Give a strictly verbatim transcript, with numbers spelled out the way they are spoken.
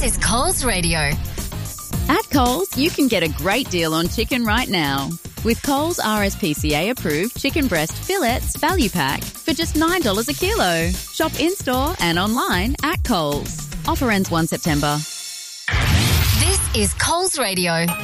is Coles Radio. At Coles, you can get a great deal on chicken right now. With Coles R S P C A approved chicken breast fillets value pack for just nine dollars a kilo. Shop in-store and online at Coles. Offer ends the first of September. This is Coles Radio.